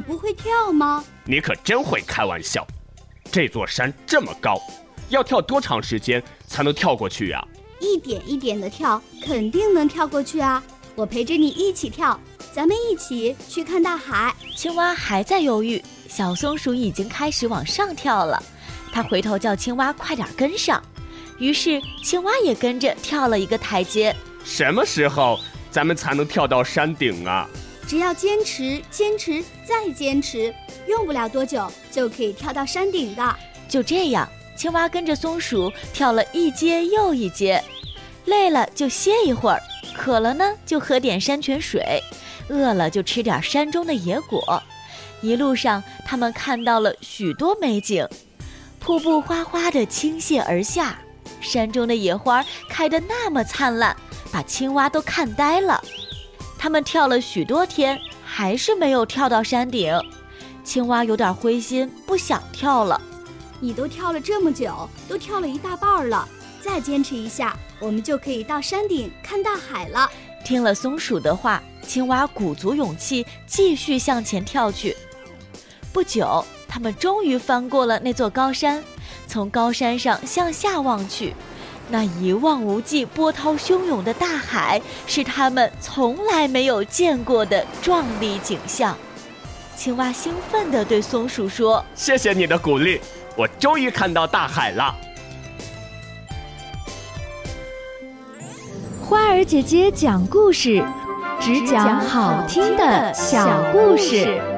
不会跳吗？ 你可真会开玩笑。这座山这么高，要跳多长时间才能跳过去呀？ 一点一点的跳，肯定能跳过去啊！我陪着你一起跳，咱们一起去看大海。 青蛙还在犹豫，小松鼠已经开始往上跳了。它回头叫青蛙快点跟上，于是青蛙也跟着跳了一个台阶。 什么时候咱们才能跳到山顶啊？ 只要坚持，坚持，再坚持，用不了多久就可以跳到山顶的。 就这样，青蛙跟着松鼠跳了一阶又一阶，累了就歇一会儿，渴了呢就喝点山泉水，饿了就吃点山中的野果。一路上，他们看到了许多美景，瀑布哗哗地倾泻而下，山中的野花开得那么灿烂，把青蛙都看呆了。他们跳了许多天，还是没有跳到山顶。青蛙有点灰心，不想跳了。 你都跳了这么久，都跳了一大半了，再坚持一下，我们就可以到山顶看大海了。 听了松鼠的话，青蛙鼓足勇气继续向前跳去。不久，他们终于翻过了那座高山，从高山上向下望去，那一望无际、波涛汹涌的大海是他们从来没有见过的壮丽景象。青蛙兴奋地对松鼠说：“ 谢谢你的鼓励，我终于看到大海了。” 花儿姐姐讲故事，只讲好听的小故事。